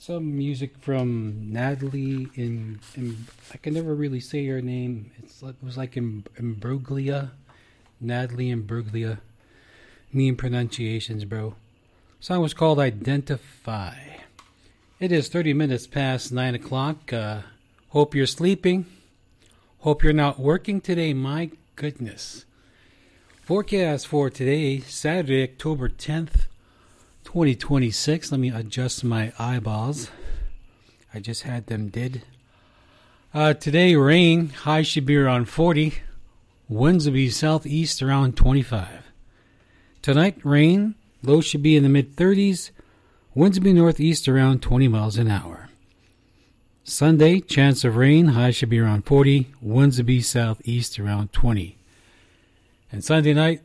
Some music from Natalie in I can never really say her name. It was like Imbruglia, Natalie Imbruglia. Me and pronunciations, bro. Song was called Identify. It is 30 minutes past 9 o'clock. Hope you're sleeping. Hope you're not working today. My goodness. Forecast for today, Saturday, October 10th. 2026. Let me adjust my eyeballs. I just had them did. Today, rain. High should be around 40. Winds will be southeast around 25. Tonight, rain. Low should be in the mid-30s. Winds will be northeast around 20 miles an hour. Sunday, chance of rain. High should be around 40. Winds will be southeast around 20. And Sunday night,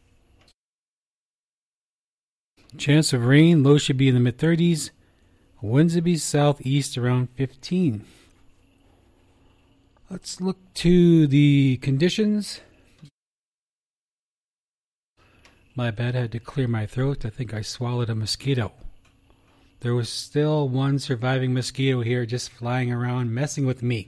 chance of rain, low should be in the mid-30s. Winds will be southeast around 15. Let's look to the conditions. My bad, I had to clear my throat. I think I swallowed a mosquito. There was still one surviving mosquito here just flying around, messing with me.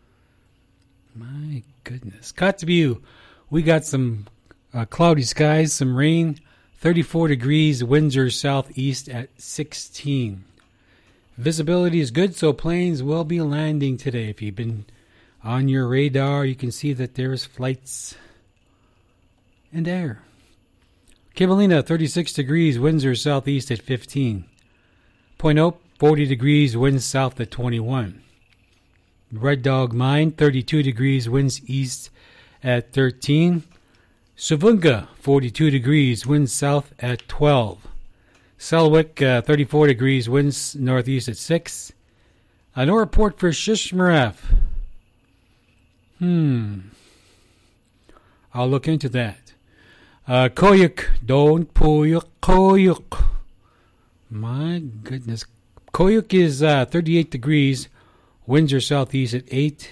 My goodness. Kotzebue, we got some cloudy skies, some rain. 34 degrees, winds are southeast at 16. Visibility is good, so planes will be landing today. If you've been on your radar, you can see that there's flights in the air. Kivalina, 36 degrees, winds are southeast at 15. Point Hope, 40 degrees, winds south at 21. Red Dog Mine, 32 degrees, winds east at 13. Savunga, 42 degrees, winds south at 12. Selwick, 34 degrees, winds northeast at 6. No report for Shishmaref. I'll look into that. Koyuk, don't Puyuk, Koyuk. My goodness. Koyuk is 38 degrees, winds are southeast at 8.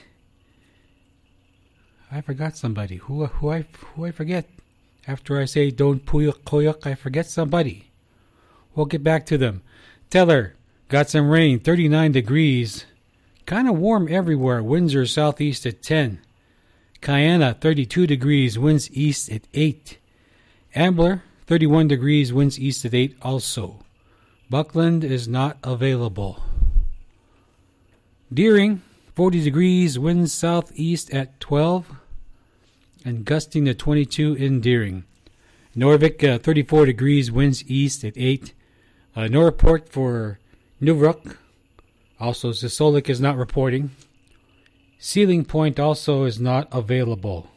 I forgot somebody. Who I forget? After I say don't puyuk koyuk, I forget somebody. We'll get back to them. Teller, got some rain, 39 degrees. Kind of warm everywhere. Winds are southeast at 10. Kayana, 32 degrees, winds east at 8. Ambler, 31 degrees, winds east at 8 also. Buckland is not available. Deering, 40 degrees, winds southeast at 12 and gusting to 22 in Deering. Norvik, 34 degrees, winds east at 8. No report for Nuvruck. Also, Zisolik is not reporting. Sealing Point also is not available.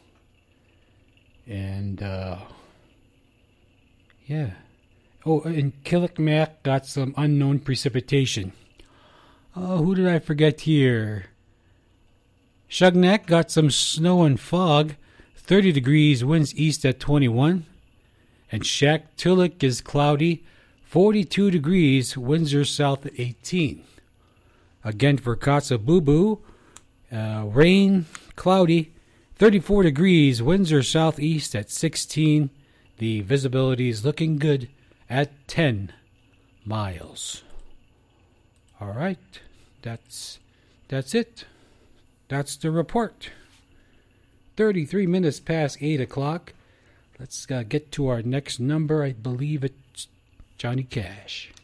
And, yeah. Oh, and Killickmack got some unknown precipitation. Who did I forget here? Shugnak got some snow and fog, 30 degrees, winds east at 21. And Shaktoolik is cloudy, 42 degrees, winds are south at 18. Again for Kotzebubu, rain, cloudy, 34 degrees, winds are southeast at 16. The visibility is looking good at 10 miles. All right, that's it. That's the report. 33 minutes past 8 o'clock. Let's get to our next number. I believe it's Johnny Cash.